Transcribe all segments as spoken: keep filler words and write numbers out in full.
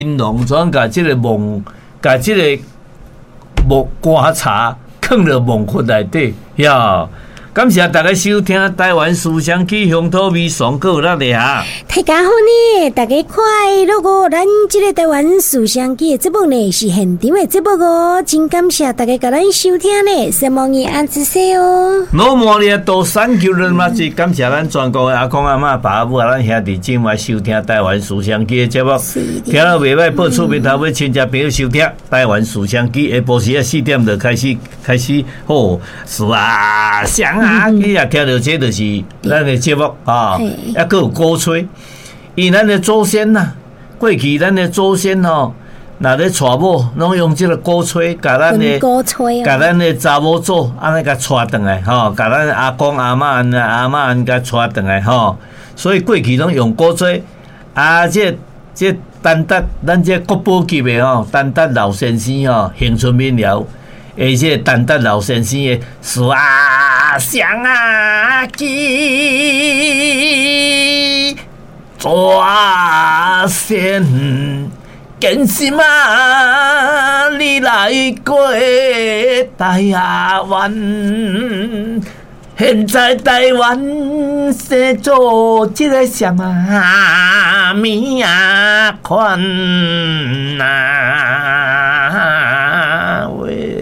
金龙专甲这个梦，甲这个木瓜茶放入梦窟内底呀。感谢大家收听台湾思想起乡土味爽歌啦咧哈！ 大家好呢，大家快乐哦！咱这个台湾思想起的节目呢是现场的节目哦，真感谢大家甲咱收听呢，希望你安之些哦。 老莫咧多三球人嘛，是感谢咱全国的阿公阿嬷、爸母啊，咱兄弟姊妹收听台湾思想起的节目，听了袂歹，报厝面头尾亲戚朋友收听台湾思想起，下晡时啊四点就开始开始好是啊想。啊，你也听到这就是咱的节目啊，还佫有歌吹，因咱的祖先呐，过去咱的祖先吼，若咧娶某，拢用这个歌吹，甲咱的歌吹， 甲咱的查某祖安尼甲娶转来吼，甲咱阿公阿嬷安阿嬷安甲娶转来吼，所以过去拢用歌吹啊，这这丹达咱这国宝级的吼，丹达老先生吼，乡村民谣。而且丹达老先生的思想啊记抓先更是嘛你来过台湾，现在台湾是做这个什么物啊款啊喂。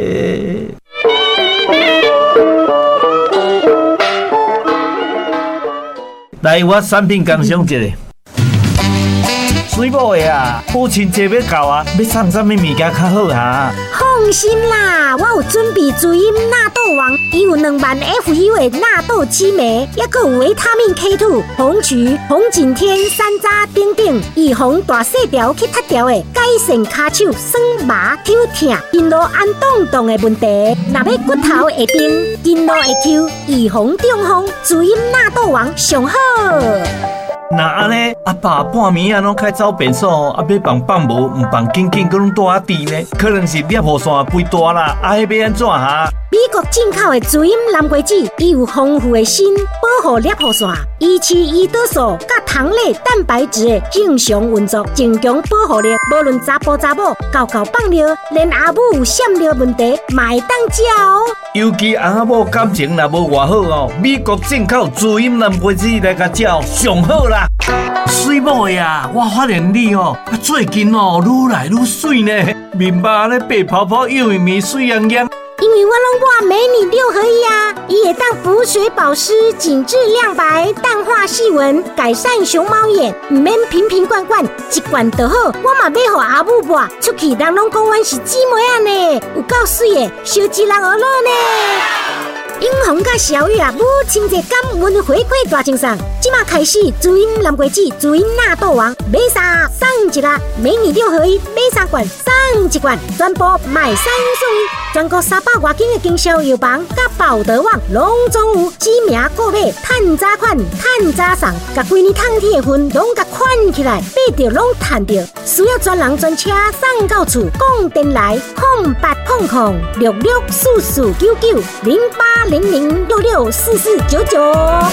来，我产品工商一下。水某的啊，母亲节要到啊，要送什么物件较好啊？ 放心啦，我有准备滋阴纳豆王，伊有两万 F U 的纳豆激酶，也佮有维他命 K 二、红曲、红景天、山楂等等，预防大细条去塌条的，改善骹手酸麻、抽痛、筋络按动动的问题。若要骨头会冰、筋络会抽，预防中风，滋阴纳豆王上好。 那安尼，阿爸半暝啊，拢开走便所，啊，要放放无，唔放紧紧，佮拢住啊地呢，可能是裂雨伞肥大啦，啊，迄要安怎哈？ 美国进口的滋阴蓝桂枝，伊有丰富的锌，保护裂雨伞，维持胰岛素甲糖类蛋白质的正常运作，增强保护力。无论查甫查某，狗狗放尿，连阿母有闪尿问题，嘛会当食哦。 尤其阿某感情若无偌好哦，美国进口滋阴蓝桂枝来甲食上好啦。水某的啊，我发现你哦，最近哦愈来愈水呢，面目咧白泡泡、幼绵绵、水洋洋。 因为我拢抹美女六合一啊，伊会当补水保湿、紧致亮白、淡化细纹、改善熊猫眼，唔免瓶瓶罐罐，一罐就好。我嘛要互阿母抹，出去人拢讲阮是姊妹啊呢，有够水的，小智人学乐呢。英红甲小玉啊，母亲节感恩回馈大赠送，即马开始滋阴蓝桂枝、滋阴纳豆王，买三送一啦！美女六合一，买三罐送一罐，全部买三送一，全国三百外间的经销药房甲宝德网拢总有，知名购买趁早款、趁早送，甲规年烫铁的份拢甲款起来，买着拢赚着。需要专人专车送到厝，讲电来空八空空六六四四九九零八零零六六四四九九。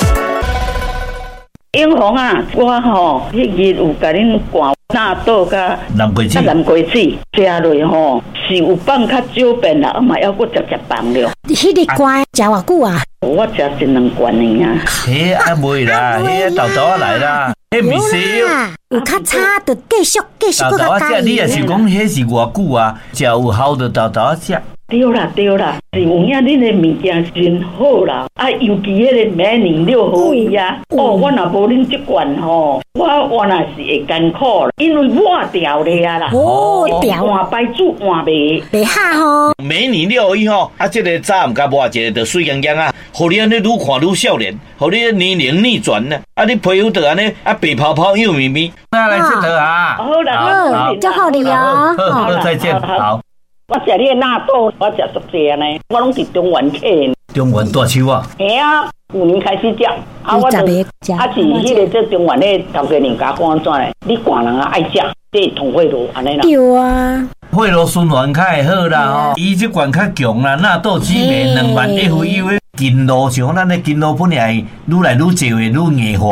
英红啊，我吼迄日有甲恁灌纳豆甲蓝桂枝， 蓝桂枝食落吼是有放较少遍啦，嘛要搁食食放了。 迄个罐食偌久啊？ 我食一两罐尔啊。 嘿，啊袂啦，迄豆豆啊来啦，迄咪是有较差就继续继续搁较加。 你也是讲迄是偌久啊？食有效就豆豆啊食。 对啦对啦，是有影恁的物件真好啦，啊尤其迄个美年六合一啊，哦，我若无恁这罐吼，我我若是会艰苦啦，因为抹掉了啊啦， 哦，掉换牌子换袂袂哈吼。 美年六合一吼，啊，这个早唔甲抹，一个就水洋洋啊，互你安尼愈看愈少年，互你年龄逆转呢，啊，你皮肤就安尼啊白泡泡幼绵绵，那来佚佗啊， 好啦， 好，祝福你哦， 好，好，再见，好。 我食你的纳豆，我食足济呢，我拢伫中原客。 中原大树啊？ 嘿啊，旧年开始食，啊，我就啊是迄个这中原的头家娘家讲安怎嘞？你寡人啊爱食，这通血路安尼啦。 对啊， 血路循环较会好啦吼，伊这罐较强啦，纳豆紫莓两万 F U 的筋络像咱的筋络本来愈来愈少的愈硬化。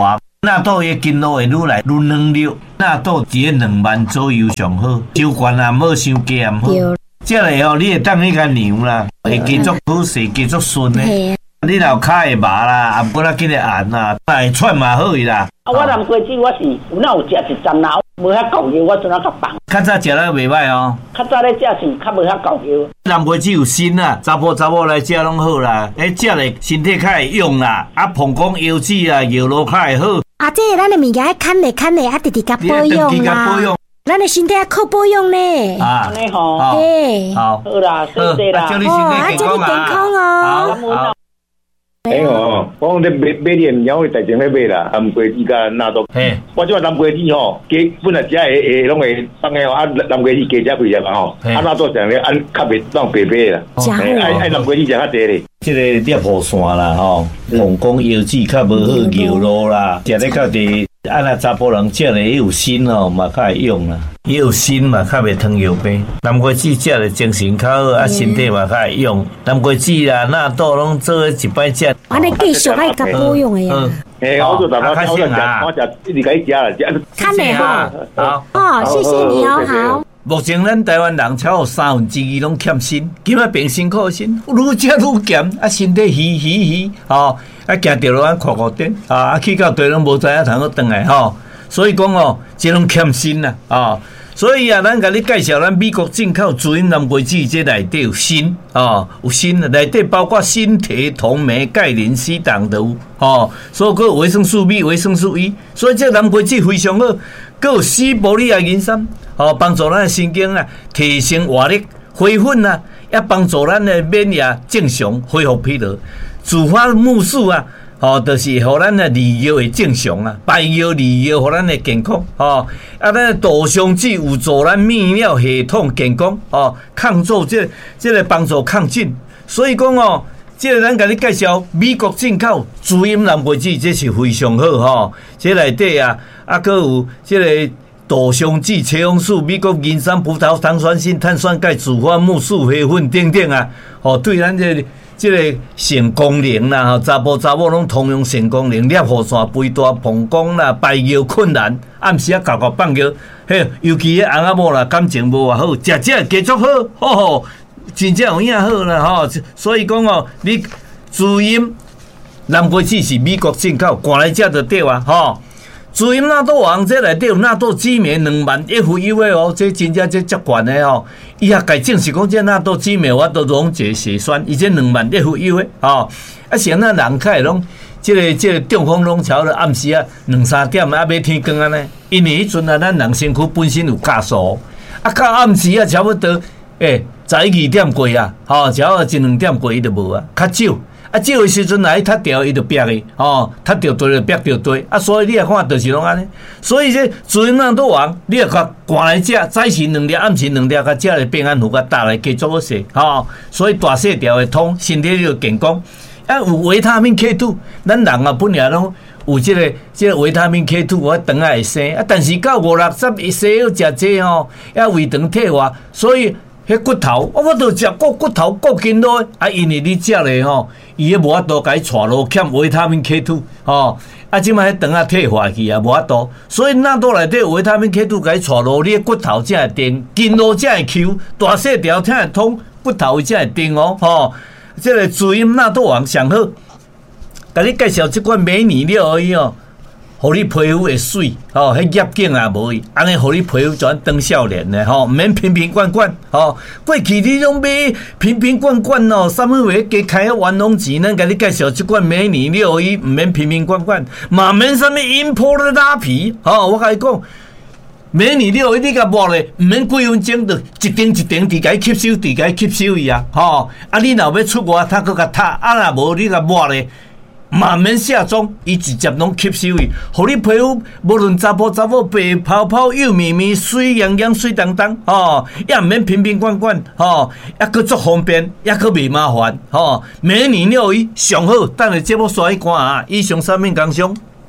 纳豆的斤路会愈来愈软溜，纳豆伫个两万左右上好，酒罐也冇伤低也好。这个哦，你会当迄个娘啦，会继续好势，继续顺的。你若骹会麻啦，也不啦紧个按啦，会喘嘛好伊啦。 啊，我南瓜子我是有哪有食一针啦，无遐够油，我阵啊较放。 较早食了袂歹哦。 较早咧食是较无遐够油。 南瓜子有锌啦，查甫查某来食拢好啦，迄食咧身体较会用啦，啊膀胱腰子啊腰路较会好。 啊，这咱的物件看咧看咧，啊，直直甲保养啦。咱的身体要靠保养呢。 啊， 安尼吼。 嘿， 好， 好啦，谢谢啦。 祝你身体健康啊！ 哦， 好。 哎哦，我咧买买点鸟的代情咧买啦，南瓜子甲纳豆。嘿，我即个南瓜子吼，加本来只会会拢会放个啊，南瓜子加只几只嘛吼，啊纳豆上咧按较袂当白白啦。爱爱南瓜子食较济咧。 即个裂破线啦吼，膀胱腰子较无好腰路啦，食咧较济。啊，那查甫人食咧有锌哦，嘛较会用啦，也有锌嘛，较袂糖尿病。南瓜子食咧精神较好，啊，身体嘛较会用。南瓜子啦、纳豆拢做一摆食。 安尼继续爱甲保养的呀。 诶，我做大家我食，我食一直甲伊食啦，食。 看咧哈， 好， 哦，谢谢你哦，好。 目前咱台湾人超有三分之二拢欠锌，今仔变辛苦锌，愈食愈咸，啊，身体虚虚虚，哦。啊，行着落啊，哭哭点啊，啊去到地拢无知影通好转来吼，所以讲哦，这种欠锌啦啊，所以啊，咱甲你介绍咱美国进口主因南瓜子，这内底有锌啊，有锌啊，内底包括锌、铁、铜、镁、钙、磷、硒等都有哦，所以个维生素 B、维生素 E， 所以这南瓜子非常好，佮有硒、玻璃啊、银酸，哦，帮助咱的神经啊提升活力、恢复啊，也帮助咱的免疫正常恢复疲劳。紫花木素啊，吼、哦，就是互咱的利尿会正常啊，排尿利尿互咱的健康，吼、哦，啊，咱杜香子有助咱泌尿系统健康，哦，抗做这这个帮助抗菌，所以讲哦，这个咱甲你介绍美国进口主因南瓜子，这是非常好吼、哦，这内底啊，啊，佮有这个杜香子、茄红素、美国银酸、葡萄糖酸性、碳酸钙、紫花木素、黑粉等等啊，哦，对咱这个。这个肾功能啦，吼，查甫查某拢通用肾功能，尿壶腺肥大、膀胱啦、排尿困难，暗时啊搞搞放尿，嘿，尤其迄翁仔某啦，感情无偌好，食食继续好，吼吼，真正有影好啦，吼，所以讲哦，你主因南瓜子是美国进口，赶来食就对啊，吼。主因纳豆王这内底有纳豆紫醚两万 F U 的哦，这真正这足悬的哦。伊也解证是讲这纳豆紫醚我都溶解血栓，伊这两万 F U 的哦。啊，像咱人开拢，这个这个中风拢超了暗时啊两三点啊，要天光安尼，因为迄阵啊，咱人身躯本身有酵素，啊，到暗时啊差不多诶十一二点过啊，吼，只要一两点过伊就无啊，较少。啊，少的时阵来踢掉，伊就逼的，哦，踢掉对就逼掉对，啊，所以你来看就是拢安尼。所以这主因纳豆王，你来甲赶来食，早时两粒，暗时两粒，甲食来平安符，甲打来继续好势，吼。所以大细条会通，身体就健康。啊，有维他命 K 二，咱人啊本来拢有这个这个维他命 K 二，我肠仔会生啊，但是到五六十一岁要食这吼，要胃肠退化，所以。迄骨头，我我都食骨骨头骨筋咯，啊，因为你食咧吼，伊迄无法度甲伊带落欠维他命 K 二，吼，啊，即摆迄肠仔退化去啊，无法度，所以纳豆内底维他命 K 二甲伊带落，你骨头才会定，筋络才会 Q， 大细条才会通，骨头才会定哦，吼，这个主因纳豆王上好，甲你介绍即款美女料而已哦。互你皮肤会水，吼、哦，迄业景也无伊，安尼互你皮肤转当少年咧，吼、哦，毋免瓶瓶罐罐，吼、哦。过去你拢买瓶瓶罐罐哦，啥物话加开个玩弄钱，咱甲你介绍即款美女六一，毋免瓶瓶罐罐，嘛免啥物 import 拉皮，吼、哦，我甲你讲，美女六一你甲抹咧，毋免几分钟就一丁一丁伫甲伊吸收，伫甲伊吸收伊啊，吼、哦。啊，你若要出外，他搁甲他，啊若无你甲抹咧。慢慢下妆，伊直接拢吸收伊，互你皮肤无论查甫查某白泡泡、幼绵绵、水洋洋、水当当，吼，也毋免瓶瓶罐罐，吼，也搁足方便，也搁袂麻烦，吼。美女六一上好，等下节目刷一关啊！以上三面工商。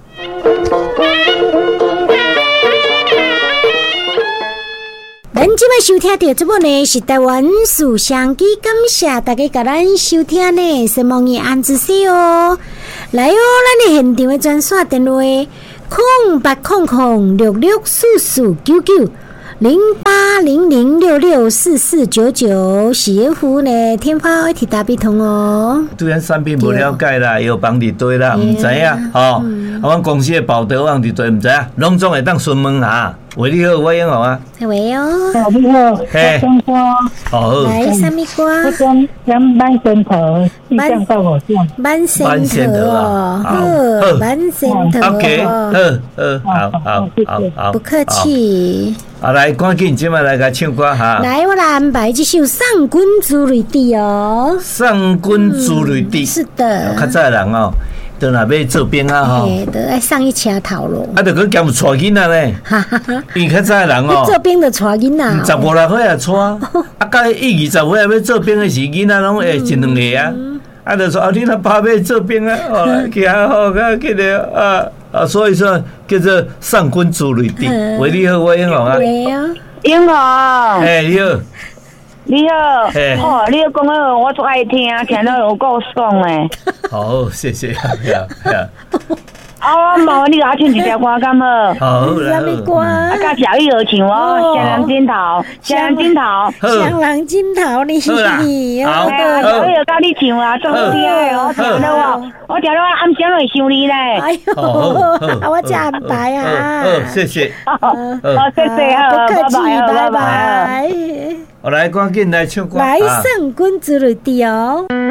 咱即摆收听到这部呢是台湾书香机，感谢大家甲咱收听呢，希望你安子些哦。来哦，咱的现场的专线电话空八空空六六四四九九。零八零零六六四四九九，喜福呢？天花一体大笔通哦。 对咱产品无了解啦，药房伫对啦，唔知影吼。啊，阮公司的保德旺伫对，唔知影，拢总会当询问下。喂，你好，我用好啊。 喂哦。 你好， 嘿。 种瓜。 好。 来，什么瓜？ 我种两满仙桃，一降到五降。 满仙桃哦，好，满仙桃。 OK， 好，好，好，好，好， 不客气。 啊，来，赶紧今麦来甲唱歌哈。 来，我来安排这首《上官竹蕊地》哦。 上官竹蕊地。 是的。 较早人哦。都若要做兵啊吼， 都爱上一车头咯。 啊，着佮兼带囡仔咧，因为较早人哦， 做兵就带囡仔， 十五六岁也带，啊，到伊二十岁要做兵的时，囡仔拢会一两个啊，啊，就说啊，你若爸要做兵啊，哦，去啊好，个记得啊啊，所以说叫做上官竹蕊地。喂，你好，我英雄啊， 英雄， 哎，你好。 你好，好，你讲个我最爱听，听到有够爽诶。 好，谢谢，呀呀。 啊，毛你甲我唱一条歌敢好？ 好， 什么歌？ 啊，甲小玉儿唱哦，香囊金桃，香囊金桃， 香囊金桃，你是你哦。 好，小玉儿甲你唱啊，最好听诶，我听到我，我听到我暗时会想你咧。 哎呦，啊，我真安排啊。 好，谢谢。 好，谢谢， 不客气，拜拜。 我来，赶紧来唱歌。 来，上官竹蕊地哦。